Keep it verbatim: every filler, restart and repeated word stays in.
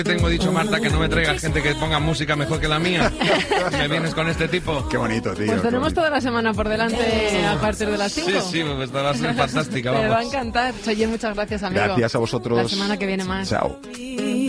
Tengo dicho, Marta, que no me traigas gente que ponga música mejor que la mía. Me vienes con este tipo. Qué bonito, tío. Pues tenemos toda la semana por delante a partir de las cinco. Sí, sí, pues va a ser fantástica. Te Vamos. va a encantar. Oye, muchas gracias, amigo. Gracias a vosotros. La semana que viene más. Chao.